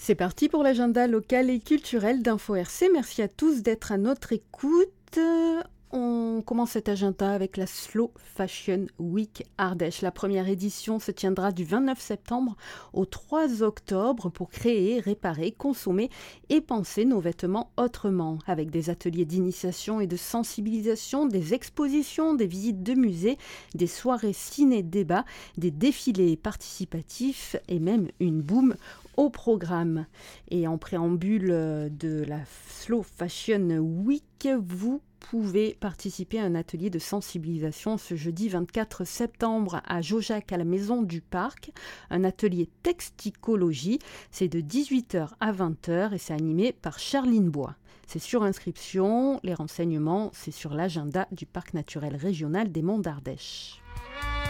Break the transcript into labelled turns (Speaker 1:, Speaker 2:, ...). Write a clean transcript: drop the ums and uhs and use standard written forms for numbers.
Speaker 1: C'est parti pour l'agenda local et culturel d'Info RC. Merci à tous d'être à notre écoute. On commence cet agenda avec la Slow Fashion Week Ardèche. La première édition se tiendra du 29 septembre au 3 octobre pour créer, réparer, consommer et penser nos vêtements autrement. Avec des ateliers d'initiation et de sensibilisation, des expositions, des visites de musées, des soirées ciné-débat, des défilés participatifs et même une boum au programme. Et en préambule de la Slow Fashion Week, vous pouvez participer à un atelier de sensibilisation ce jeudi 24 septembre à Jaujac à la Maison du Parc, un atelier texticologie, c'est de 18h à 20h et c'est animé par Charline Bois. C'est sur inscription, les renseignements c'est sur l'agenda du Parc naturel régional des Monts d'Ardèche.